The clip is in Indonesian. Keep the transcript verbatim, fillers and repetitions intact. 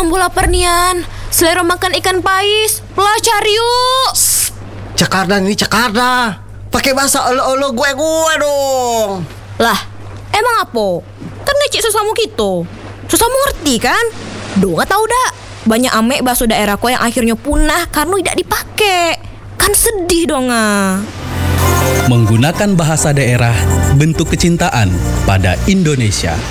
ambo lapar nian. Selera makan ikan pais. Lah cari yuk. Jakarta nih Jakarta. Pakai bahasa olo-olo gue-gue dong. Lah, emang apa? Kan ngecek sesamu gitu. Sesamu ngerti kan? Do nggak tahu dak. Banyak ame bakso daerahku yang akhirnya punah karena tidak dipakai. Kan sedih dong ah. Menggunakan bahasa daerah bentuk kecintaan pada Indonesia.